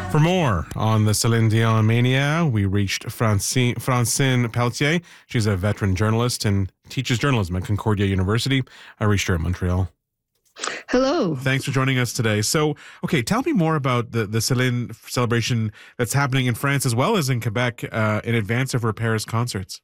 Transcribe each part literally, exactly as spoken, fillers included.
For more on the Celine Dion mania, we reached Francine, Francine Pelletier. She's a veteran journalist and teaches journalism at Concordia University. I reached her in Montreal. Hello. Thanks for joining us today. So, okay, tell me more about the, the Celine celebration that's happening in France as well as in Quebec uh, in advance of her Paris concerts.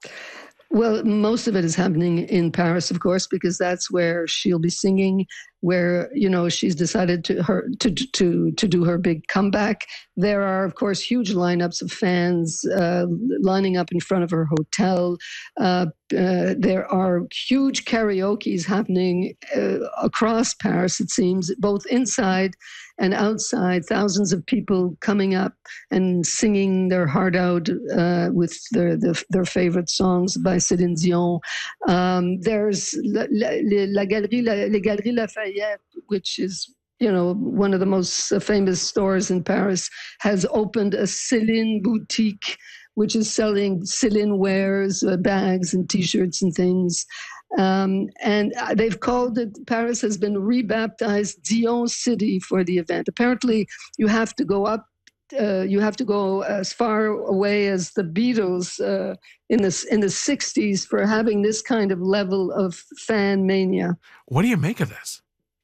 Well, most of it is happening in Paris, of course, because that's where she'll be singing, where, you know, she's decided to her to to to do her big comeback. There are, of course, huge lineups of fans uh, lining up in front of her hotel. Uh, uh, there are huge karaoke's happening uh, across Paris, it seems, both inside and outside. Thousands of people coming up and singing their heart out uh, with their, their their favorite songs by Céline Dion. Um, there's La, La, La Galerie, La, Les Galeries Lafayette, which is, you know, one of the most famous stores in Paris, has opened a Céline boutique, which is selling Céline wares, uh, bags and T-shirts and things. Um, and they've called it, Paris has been rebaptized Dion City for the event. Apparently, you have to go up, uh, you have to go as far away as the Beatles uh, in the, in the sixties for having this kind of level of fan mania. What do you make of this?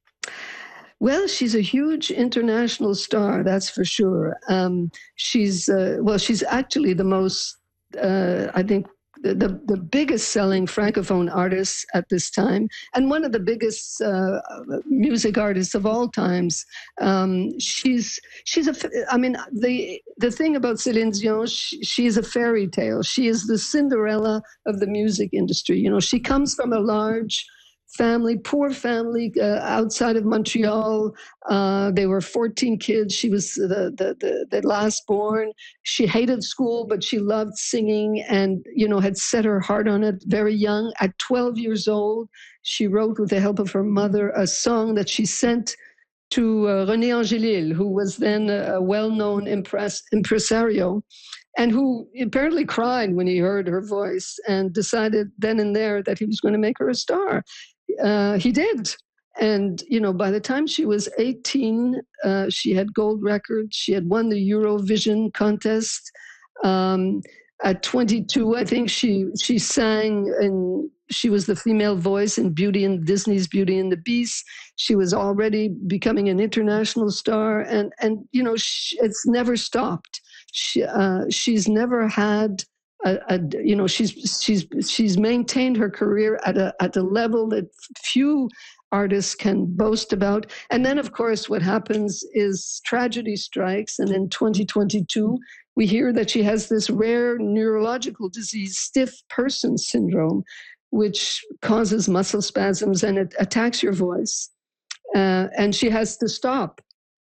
Well, she's a huge international star, that's for sure. Um, she's, uh, well, she's actually the most, uh, I think, the, the, the biggest selling Francophone artist at this time, and one of the biggest uh, music artists of all times. Um, she's, she's a, I mean, the, the thing about Céline Dion, she, she is a fairy tale. She is the Cinderella of the music industry. You know, she comes from a large family, poor family uh, outside of Montreal. Uh, they were fourteen kids. She was the, the, the, the last born. She hated school, but she loved singing and, you know, had set her heart on it very young. At twelve years old, she wrote, with the help of her mother, a song that she sent to uh, René Angélil, who was then a well-known impress, impresario, and who apparently cried when he heard her voice and decided then and there that he was going to make her a star. Uh, he did. And, you know, by the time she was eighteen, uh, she had gold records. She had won the Eurovision contest. Um, at twenty-two, I think she she sang, and she was the female voice in Beauty and Disney's Beauty and the Beast. She was already becoming an international star, and and you know, she, it's never stopped. She uh, she's never had. A, a, you know, she's she's she's maintained her career at a at a level that few artists can boast about. And then, of course, what happens is tragedy strikes, and in twenty twenty-two, we hear that she has this rare neurological disease, stiff person syndrome, which causes muscle spasms and it attacks your voice, uh, and she has to stop.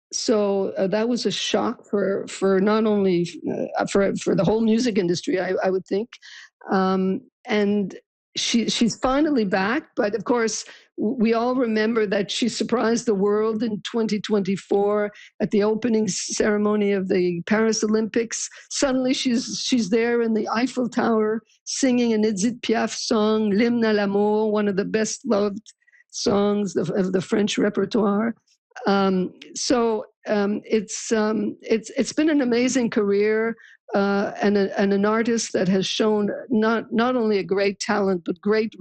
So uh, that was a shock for for not only uh, for for the whole music industry, I, I would think, um, and she she's finally back. But of course, we all remember that she surprised the world in twenty twenty-four at the opening ceremony of the Paris Olympics. Suddenly, she's she's there in the Eiffel Tower singing an Edith Piaf song, "L'Hymne à l'amour," one of the best loved songs of, of the French repertoire. Um, so um, it's um, it's it's been an amazing career uh, and, a, and an artist that has shown not not only a great talent but great